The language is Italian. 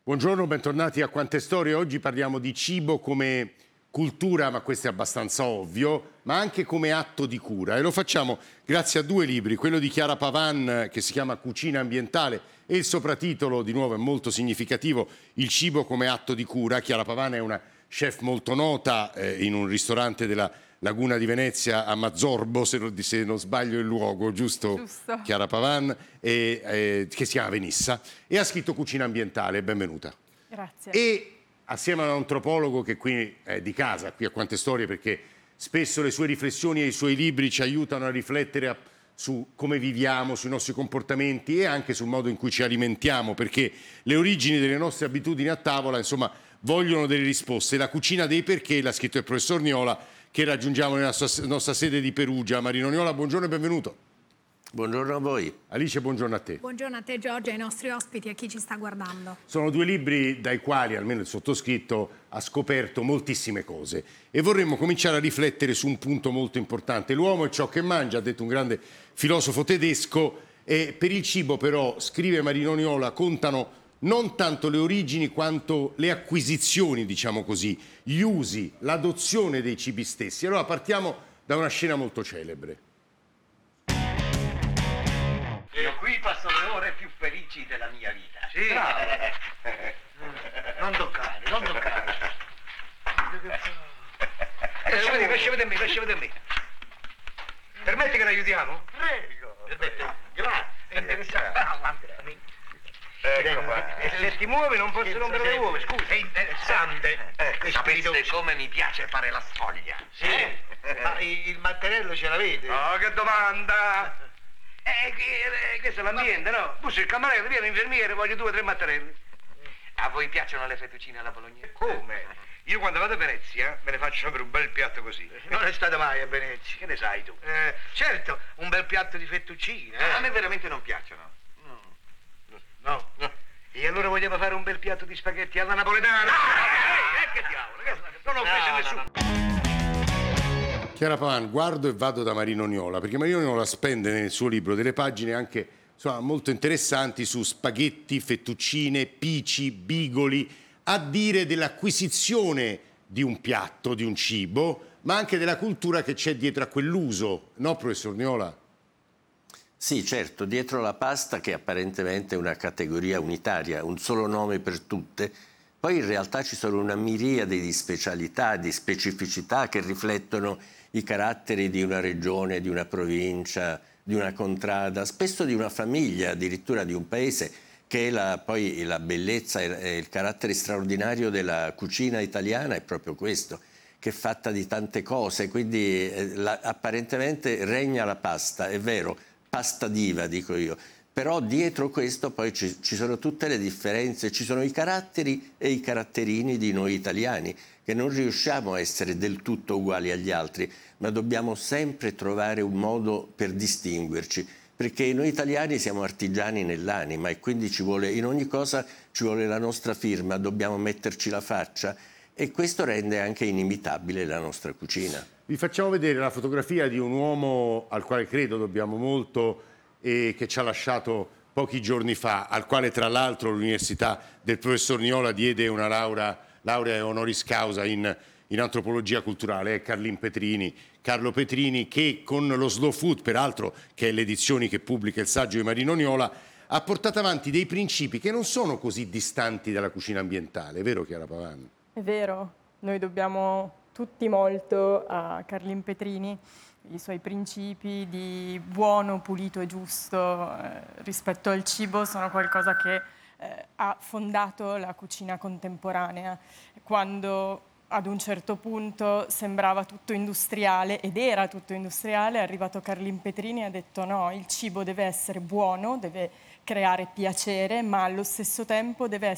Buongiorno, bentornati a Quante Storie. Oggi parliamo di cibo come cultura, ma questo è abbastanza ovvio, ma anche come atto di cura. E lo facciamo grazie a due libri, quello di Chiara Pavan che si chiama Cucina ambientale e il sopratitolo, di nuovo, è molto significativo, Il cibo come atto di cura. Chiara Pavan è una chef molto nota in un ristorante della Laguna di Venezia a Mazzorbo, se non sbaglio il luogo, giusto? Chiara Pavan, che si chiama Venissa, e ha scritto Cucina ambientale. Benvenuta. Grazie. E assieme a un antropologo che qui è di casa, qui a Quante Storie, perché spesso le sue riflessioni e i suoi libri ci aiutano a riflettere su come viviamo, sui nostri comportamenti e anche sul modo in cui ci alimentiamo, perché le origini delle nostre abitudini a tavola, insomma, vogliono delle risposte. La cucina dei perché l'ha scritto il professor Niola, che raggiungiamo nella nostra sede di Perugia. Marino Niola, buongiorno e benvenuto. Buongiorno a voi. Alice, buongiorno a te. Buongiorno a te Giorgio, ai nostri ospiti e a chi ci sta guardando. Sono due libri dai quali, almeno il sottoscritto, ha scoperto moltissime cose e vorremmo cominciare a riflettere su un punto molto importante. L'uomo è ciò che mangia, ha detto un grande filosofo tedesco, e per il cibo però, scrive Marino Niola, contano non tanto le origini quanto le acquisizioni, diciamo così, gli usi, l'adozione dei cibi stessi. Allora partiamo da una scena molto celebre. Io qui passo le ore più felici della mia vita. Sì. Non toccare. Lascia vedere me. Permetti che ne aiutiamo? Prego. Grazie. È interessante. Ecco qua. E se ti muovi non posso rompere le uova, scusa. È interessante. Sapete come mi piace fare la sfoglia? Sì. Ma il mattarello ce l'avete? Oh, che domanda! Questo è l'ambiente, no? Bussi il cameriere, vieni infermiere, voglio 2 o 3 mattarelli. A voi piacciono le fettuccine alla bolognese? Come? Io quando vado a Venezia me ne faccio sempre un bel piatto così. Non è stata mai a Venezia, che ne sai tu? Certo, un bel piatto di fettuccine. A me veramente non piacciono. No. E allora vogliamo fare un bel piatto di spaghetti alla napoletana? Che diavolo, non ho offeso nessuno. Chiara Pavan, guardo e vado da Marino Niola, perché Marino Niola spende nel suo libro delle pagine anche molto interessanti su spaghetti, fettuccine, pici, bigoli, a dire dell'acquisizione di un piatto, di un cibo, ma anche della cultura che c'è dietro a quell'uso, no professor Niola? Sì, certo, dietro la pasta, che apparentemente è una categoria unitaria, un solo nome per tutte, poi in realtà ci sono una miriade di specialità, di specificità che riflettono i caratteri di una regione, di una provincia, di una contrada, spesso di una famiglia, addirittura di un paese, che è poi la bellezza e il carattere straordinario della cucina italiana è proprio questo, che è fatta di tante cose, quindi apparentemente regna la pasta, è vero, pasta diva dico io, però dietro questo poi ci sono tutte le differenze, ci sono i caratteri e i caratterini di noi italiani, che non riusciamo a essere del tutto uguali agli altri, ma dobbiamo sempre trovare un modo per distinguerci, perché noi italiani siamo artigiani nell'anima e quindi in ogni cosa ci vuole la nostra firma, dobbiamo metterci la faccia e questo rende anche inimitabile la nostra cucina. Vi facciamo vedere la fotografia di un uomo al quale credo dobbiamo molto e che ci ha lasciato pochi giorni fa, al quale tra l'altro l'Università del professor Niola diede una laurea honoris causa in antropologia culturale, è Carlo Petrini, che con lo Slow Food, peraltro che è l'edizione che pubblica il saggio di Marino Niola, ha portato avanti dei principi che non sono così distanti dalla cucina ambientale, è vero Chiara Pavan? È vero, noi dobbiamo tutti molto a Carlin Petrini, i suoi principi di buono, pulito e giusto rispetto al cibo sono qualcosa che ha fondato la cucina contemporanea. Quando ad un certo punto sembrava tutto industriale ed era tutto industriale, è arrivato Carlin Petrini e ha detto no, il cibo deve essere buono, deve creare piacere, ma allo stesso tempo deve